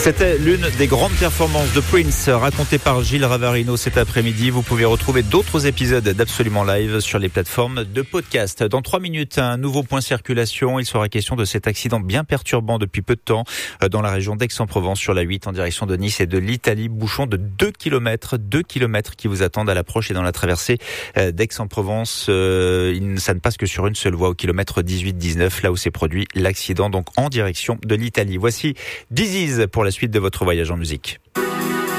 C'était l'une des grandes performances de Prince racontée par Gilles Ravarino cet après-midi. Vous pouvez retrouver d'autres épisodes d'Absolument Live sur les plateformes de podcast. Dans 3 minutes, un nouveau point circulation. Il sera question de cet accident bien perturbant depuis peu de temps dans la région d'Aix-en-Provence sur la 8 en direction de Nice et de l'Italie. Bouchon de 2 km qui vous attendent à l'approche et dans la traversée d'Aix-en-Provence. Ça ne passe que sur une seule voie au kilomètre 18-19, là où s'est produit l'accident, donc en direction de l'Italie. Voici This Is pour la suite de votre voyage en musique.